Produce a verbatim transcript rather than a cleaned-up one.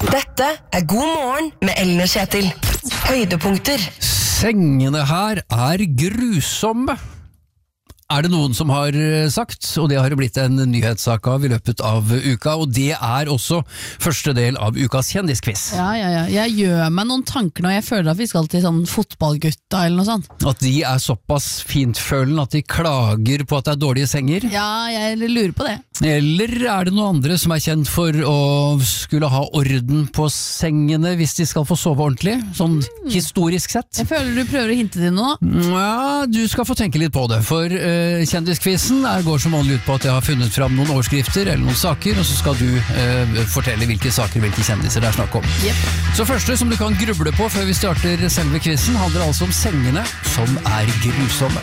Dette er God morgen med Ellen og Kjetil. Høydepunkter. Sengene her er grusomme, er det noen som har sagt, og det har blitt en nyhetssak av i løpet av uka, og det er også første del av ukas kjendisquiz. Ja, ja, ja. Jeg gjør meg noen tanker når jeg føler at vi skal til sånn fotballgutta eller noe sånt. At de er såpass fintfølende at de klager på at det er dårlige senger. Ja, jeg lurer på det. Eller er det noen andre som er kjent for å skulle ha orden på sengene hvis de skal få sove ordentlig, sånn mm. historisk sett? Jeg føler du prøver å hinte til noe. Ja, du skal få tenke litt på det, for uh, kjendiskvisen går som vanlig ut på at jeg har funnet fram noen overskrifter eller noen saker, og så skal du uh, fortelle hvilke saker, hvilke kjendiser det er snakk om. Yep. Så første som du kan gruble på før vi starter selve kvisen, handler altså om sengene som er grusomme.